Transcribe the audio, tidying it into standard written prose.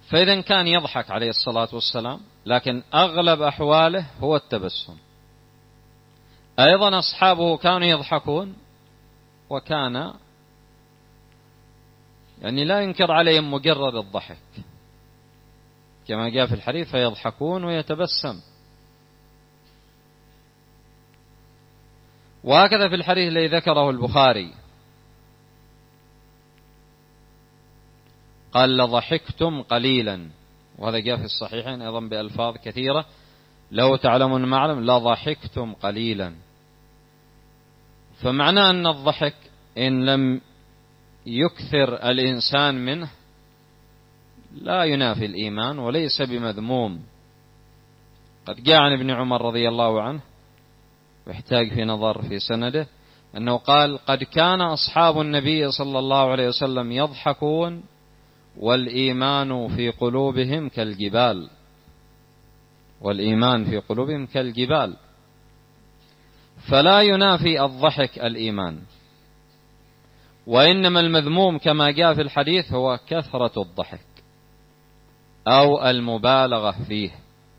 فإذا كان يضحك عليه الصلاة والسلام، لكن أغلب أحواله هو التبسم. أيضا أصحابه كانوا يضحكون، وكان يعني لا ينكر عليهم مجرد الضحك، كما جاء في الحديث: فيضحكون ويتبسم. وهكذا في الحديث الذي ذكره البخاري قال: لضحكتم قليلا، وهذا جاء في الصحيحين أيضا بألفاظ كثيرة: لو تعلمون ما أعلم لضحكتم قليلا. فمعنى أن الضحك إن لم يكثر الإنسان منه لا ينافي الإيمان وليس بمذموم. قد جاء عن ابن عمر رضي الله عنه، ويحتاج في نظر في سنده، أنه قال: قد كان أصحاب النبي صلى الله عليه وسلم يضحكون والإيمان في قلوبهم كالجبال. والإيمان في قلوبهم كالجبال. فلا ينافي الضحك الإيمان، وإنما المذموم كما جاء في الحديث هو كثرة الضحك أو المبالغة فيه.